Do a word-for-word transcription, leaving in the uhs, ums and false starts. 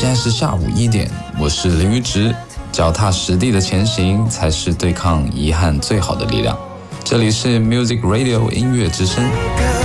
现在是下午一点，我是林宇植，脚踏实地的前行才是对抗遗憾最好的力量。这里是 Music Radio 音乐之声。